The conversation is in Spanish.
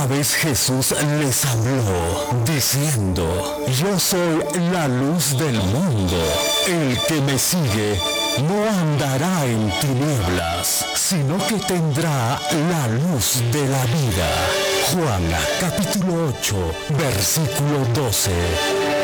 Una vez Jesús les habló, diciendo: Yo soy la luz del mundo. El que me sigue no andará en tinieblas, sino que tendrá la luz de la vida. Juan capítulo 8, versículo 12.